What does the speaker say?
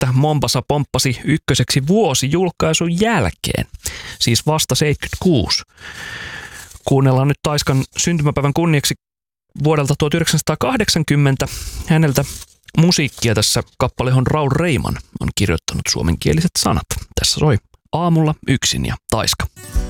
että Mombasa pomppasi ykköseksi vuosi julkaisun jälkeen, siis vasta 76. Kuunnellaan nyt Taiskan syntymäpäivän kunniaksi vuodelta 1980 häneltä musiikkia tässä kappale, johon Raul Reiman on kirjoittanut suomenkieliset sanat. Tässä soi Aamulla yksin ja Taiska.